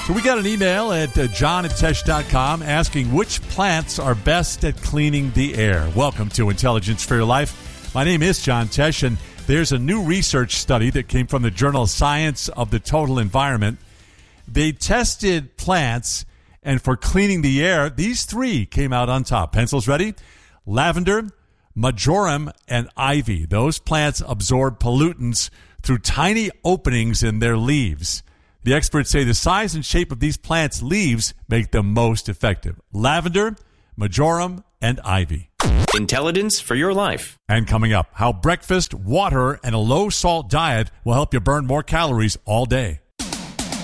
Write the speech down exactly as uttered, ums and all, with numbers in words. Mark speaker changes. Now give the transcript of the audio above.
Speaker 1: So we got an email at uh, john at tesh dot com asking which plants are best at cleaning the air. Welcome to Intelligence for Your Life. My name is John Tesh, and there's a new research study that came from the journal Science of the Total Environment. They tested plants, and for cleaning the air, these three came out on top. Pencils ready? Lavender, marjoram, and ivy. Those plants absorb pollutants through tiny openings in their leaves. The experts say the size and shape of these plants' leaves make them most effective. Lavender, marjoram, and ivy.
Speaker 2: Intelligence for Your Life.
Speaker 1: And coming up, how breakfast, water, and a low-salt diet will help you burn more calories all day.